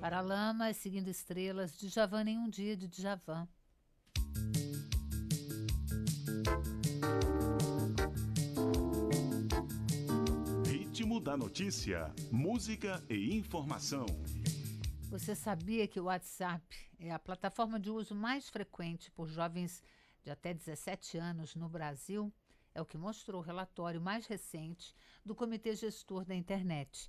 Paralamas, Seguindo Estrelas, Djavan, Nenhum Dia de Djavan. Ritmo da notícia, música e informação. Você sabia que o WhatsApp é a plataforma de uso mais frequente por jovens de até 17 anos no Brasil? É o que mostrou o relatório mais recente do Comitê Gestor da Internet.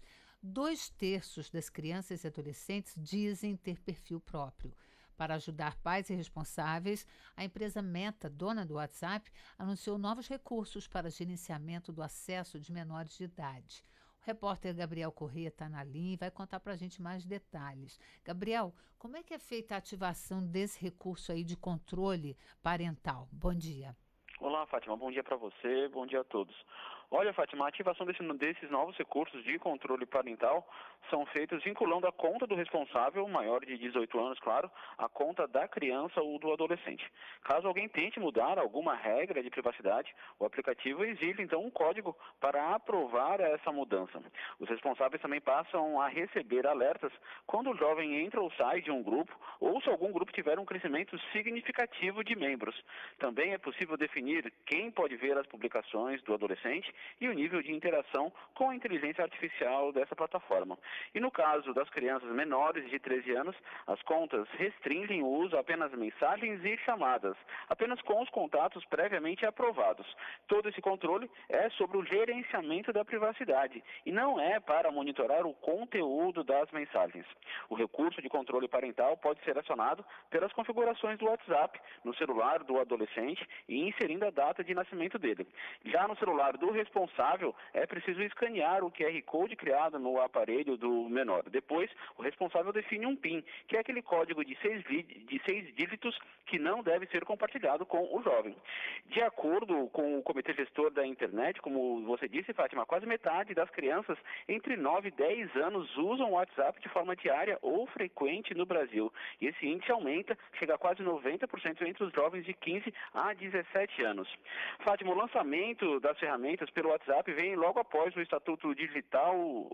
2/3 das crianças e adolescentes dizem ter perfil próprio. Para ajudar pais e responsáveis, a empresa Meta, dona do WhatsApp, anunciou novos recursos para gerenciamento do acesso de menores de idade. O repórter Gabriel Corrêa está na linha e vai contar para a gente mais detalhes. Gabriel, como é que é feita a ativação desse recurso aí de controle parental? Bom dia. Olá, Fátima. Bom dia para você, bom dia a todos. Olha, Fátima, a ativação desses novos recursos de controle parental são feitos vinculando a conta do responsável, maior de 18 anos, claro, a conta da criança ou do adolescente. Caso alguém tente mudar alguma regra de privacidade, o aplicativo exige, então, um código para aprovar essa mudança. Os responsáveis também passam a receber alertas quando o jovem entra ou sai de um grupo ou se algum grupo tiver um crescimento significativo de membros. Também é possível definir quem pode ver as publicações do adolescente e o nível de interação com a inteligência artificial dessa plataforma. E no caso das crianças menores de 13 anos, as contas restringem o uso a apenas mensagens e chamadas, apenas com os contatos previamente aprovados. Todo esse controle é sobre o gerenciamento da privacidade e não é para monitorar o conteúdo das mensagens. O recurso de controle parental pode ser acionado pelas configurações do WhatsApp no celular do adolescente e inserindo a data de nascimento dele. Já no celular do responsável, é preciso escanear o QR Code criado no aparelho do menor. Depois, o responsável define um PIN, que é aquele código de 6 dígitos que não deve ser compartilhado com o jovem. De acordo com o Comitê Gestor da Internet, como você disse, Fátima, quase metade das crianças entre 9 e 10 anos usam o WhatsApp de forma diária ou frequente no Brasil. E esse índice aumenta, chega a quase 90% entre os jovens de 15 a 17 anos. Fátima, o lançamento das ferramentas pelo WhatsApp vem logo após o Estatuto Digital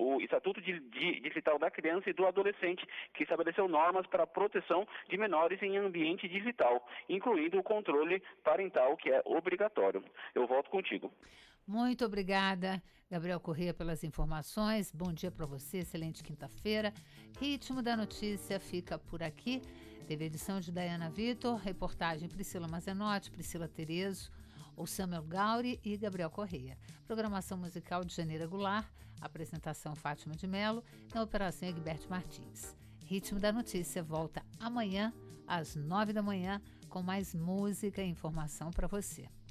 da Criança e do Adolescente, que estabeleceu normas para a proteção de menores em ambiente digital, incluindo o controle parental, que é obrigatório. Eu volto contigo. Muito obrigada, Gabriel Corrêa, pelas informações. Bom dia para você, excelente quinta-feira. Ritmo da Notícia fica por aqui. Teve edição de Dayana Vitor, reportagem Priscila Mazenotti, Priscila Terezo, o Samuel Gauri e Gabriel Corrêa. Programação musical de Janeira Goulart, apresentação Fátima de Mello, na operação Egberto Martins. Ritmo da Notícia volta amanhã, às 9 da manhã, com mais música e informação para você.